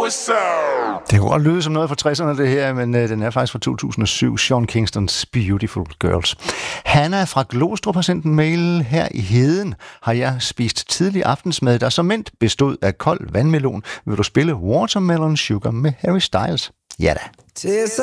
Det kunne godt lyde som noget fra 60'erne, det her, men den er faktisk fra 2007. Sean Kingstons Beautiful Girls. Hanna fra Glostrup har sendt en mail. Her i Heden har jeg spist tidlig aftensmad, der som endt bestod af kold vandmelon. Vil du spille Watermelon Sugar med Harry Styles? Ja da.